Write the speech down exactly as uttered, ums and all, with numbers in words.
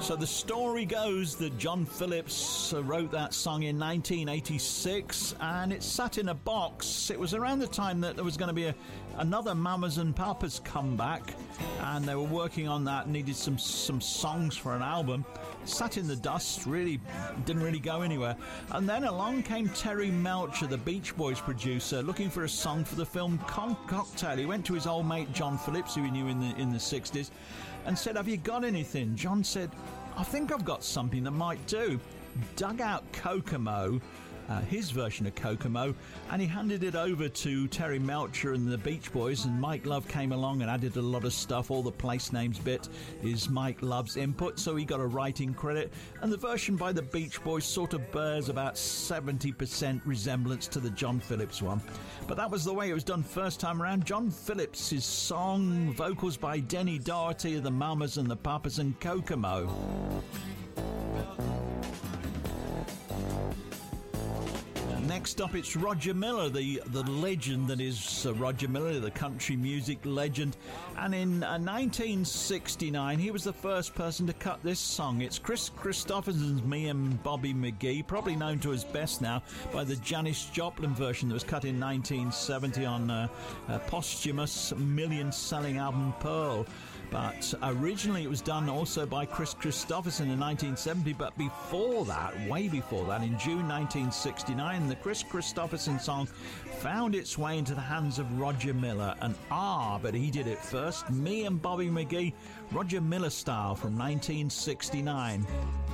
So the story goes that John Phillips wrote that song in nineteen eighty-six, and it sat in a box. It was around the time that there was going to be a, another Mamas and Papas comeback, and they were working on that, needed some some songs for an album. It sat in the dust, really didn't really go anywhere. And then along came Terry Melcher, the Beach Boys producer, looking for a song for the film Con- Cocktail. He went to his old mate John Phillips, who he knew in the in the sixties, and said, "Have you got anything?" John said, "I think I've got something that might do." Dug out Kokomo, uh, his version of Kokomo, and he handed it over to Terry Melcher and the Beach Boys, and Mike Love came along and added a lot of stuff. All the place names bit is Mike Love's input, so he got a writing credit, and the version by the Beach Boys sort of bears about seventy percent resemblance to the John Phillips one. But that was the way it was done first time around. John Phillips' song, vocals by Denny Doherty of the Mamas and the Papas and Kokomo. Next up, it's Roger Miller, the, the legend that is uh, Roger Miller, the country music legend. And in uh, nineteen sixty-nine, he was the first person to cut this song. It's Chris Christopherson's Me and Bobby McGee, probably known to us best now by the Janis Joplin version that was cut in nineteen seventy on uh, a posthumous million-selling album Pearl. But originally it was done also by Chris Christopherson in nineteen seventy, but before that, way before that, in June nineteen sixty-nine, the Chris Christopherson song found its way into the hands of Roger Miller. And ah, but he did it first. Me and Bobby McGee, Roger Miller style from nineteen sixty-nine.